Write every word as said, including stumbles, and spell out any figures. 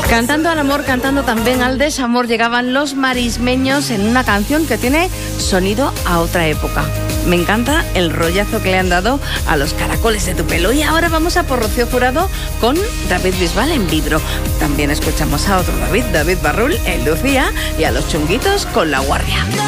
Cantando al amor, cantando también al desamor, llegaban los marismeños en una canción que tiene sonido a otra época. Me encanta el rollazo que le han dado a los caracoles de tu pelo. Y ahora vamos a por Rocío Jurado con David Bisbal en Vibro. También escuchamos a otro David, David Barrul en Lucía, y a los Chunguitos con La Guardia.